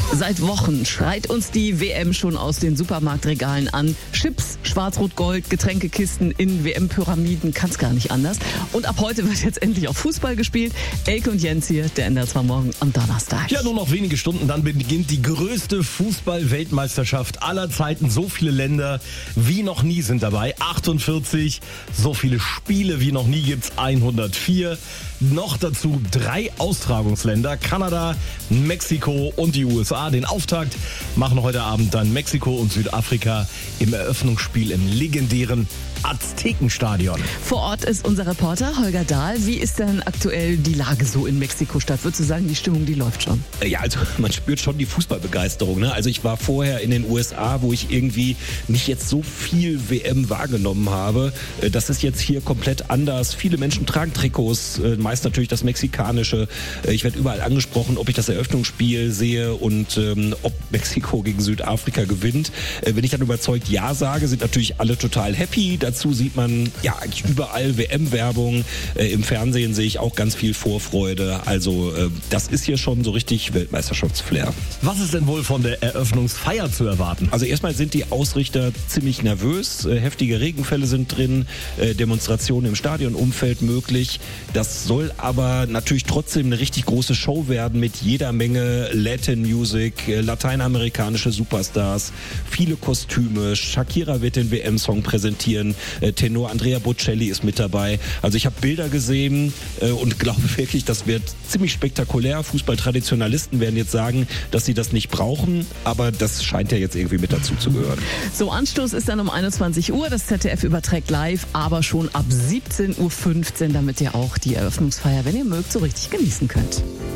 Seit Wochen schreit uns die WM schon aus den Supermarktregalen an. Chips, Schwarz-Rot-Gold, Getränkekisten in WM-Pyramiden, kann's gar nicht anders. Und ab heute wird jetzt endlich auch Fußball gespielt. Elke und Jens hier, der NDR 2 Morgen am Donnerstag. Ja, nur noch wenige Stunden, dann beginnt die größte Fußball-Weltmeisterschaft aller Zeiten. So viele Länder wie noch nie sind dabei. 48, so viele Spiele wie noch nie gibt's 104. Noch dazu 3 Austragungsländer, Kanada, Mexiko und die USA. Den Auftakt machen heute Abend dann Mexiko und Südafrika im Eröffnungsspiel im legendären Aztekenstadion. Vor Ort ist unser Reporter Holger Dahl. Wie ist denn aktuell die Lage so in Mexiko-Stadt? Würdest du sagen, die Stimmung, die läuft schon? Ja, also man spürt schon die Fußballbegeisterung. Ne? Also ich war vorher in den USA, wo ich irgendwie nicht jetzt so viel WM wahrgenommen habe. Das ist jetzt hier komplett anders. Viele Menschen tragen Trikots, meist natürlich das mexikanische. Ich werde überall angesprochen, ob ich das Eröffnungsspiel sehe und ob Mexiko gegen Südafrika gewinnt. Wenn ich dann überzeugt Ja sage, sind natürlich alle total happy. Dazu sieht man ja eigentlich überall WM-Werbung. Im Fernsehen sehe ich auch ganz viel Vorfreude. Also das ist hier schon so richtig Weltmeisterschaftsflair. Was ist denn wohl von der Eröffnungsfeier zu erwarten? Also erstmal sind die Ausrichter ziemlich nervös. Heftige Regenfälle sind drin, Demonstrationen im Stadionumfeld möglich. Das soll aber natürlich trotzdem eine richtig große Show werden mit jeder Menge Latin Music, lateinamerikanische Superstars, viele Kostüme. Shakira wird den WM-Song präsentieren. Tenor Andrea Bocelli ist mit dabei. Also ich habe Bilder gesehen und glaube wirklich, das wird ziemlich spektakulär. Fußballtraditionalisten werden jetzt sagen, dass sie das nicht brauchen, aber das scheint ja jetzt irgendwie mit dazu zu gehören. So, Anstoß ist dann um 21 Uhr. Das ZDF überträgt live, aber schon ab 17.15 Uhr, damit ihr auch die Eröffnungsfeier, wenn ihr mögt, so richtig genießen könnt.